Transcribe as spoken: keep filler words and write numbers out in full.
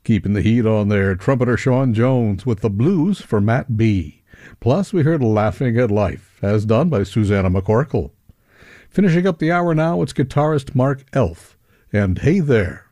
Keeping the heat on there, trumpeter Sean Jones with the blues for Matt B. Plus, we heard Laughing at Life, as done by Susanna McCorkle. Finishing up the hour now, it's guitarist Mark Elf, and Hey There.